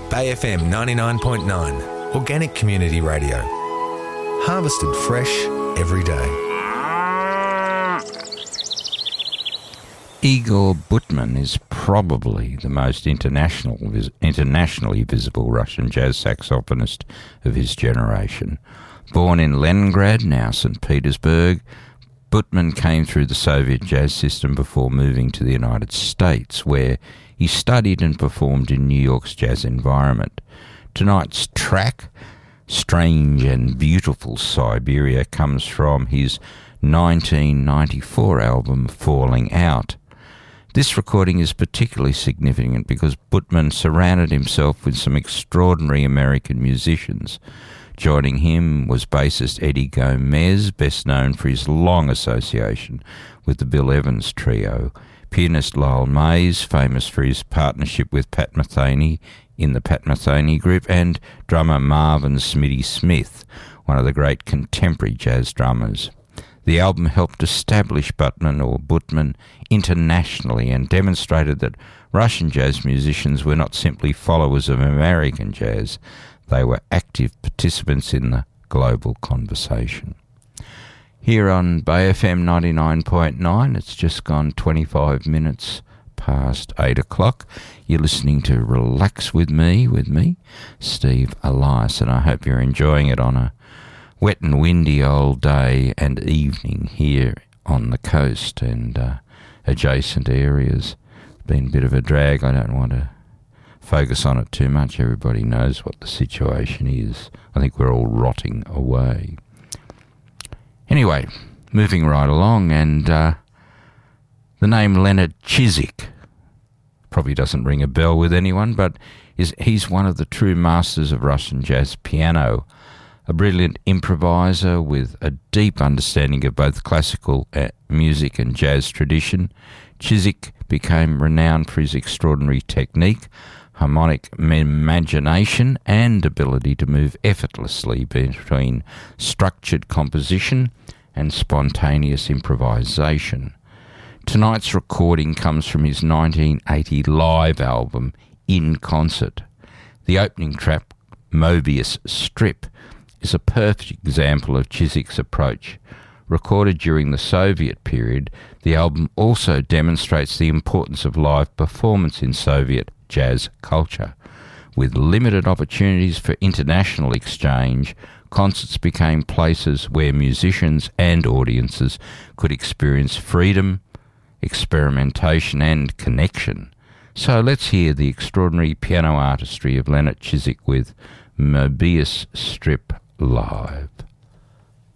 Bay FM 99.9, Organic Community Radio. Harvested fresh every day. Igor Butman is probably the most internationally visible Russian jazz saxophonist of his generation. Born in Leningrad, now St. Petersburg, Butman came through the Soviet jazz system before moving to the United States, where he studied and performed in New York's jazz environment. Tonight's track, Strange and Beautiful Siberia, comes from his 1994 album Falling Out. This recording is particularly significant because Butman surrounded himself with some extraordinary American musicians. Joining him was bassist Eddie Gomez, best known for his long association with the Bill Evans Trio, pianist Lyle Mays, famous for his partnership with Pat Metheny in the Pat Metheny Group, and drummer Marvin Smitty Smith, one of the great contemporary jazz drummers. The album helped establish Butman internationally and demonstrated that Russian jazz musicians were not simply followers of American jazz, they were active participants in the global conversation. Here on Bay FM 99.9, it's just gone 25 minutes past 8 o'clock. You're listening to Relax With Me, Steve Elias, and I hope you're enjoying it on a wet and windy old day and evening here on the coast and adjacent areas. Been a bit of a drag. I don't want to focus on it too much. Everybody knows what the situation is. I think we're all rotting away. Anyway, moving right along, and the name Leonard Chizik probably doesn't ring a bell with anyone, but he's one of the true masters of Russian jazz piano, a brilliant improviser with a deep understanding of both classical music and jazz tradition. Chizik became renowned for his extraordinary technique, harmonic imagination, and ability to move effortlessly between structured composition and spontaneous improvisation. Tonight's recording comes from his 1980 live album, In Concert. The opening track, Mobius Strip, is a perfect example of Chizik's approach. Recorded during the Soviet period, the album also demonstrates the importance of live performance in Soviet jazz culture. With limited opportunities for international exchange, concerts became places where musicians and audiences could experience freedom, experimentation and connection. So let's hear the extraordinary piano artistry of Leonard Chizik with Mobius Strip live.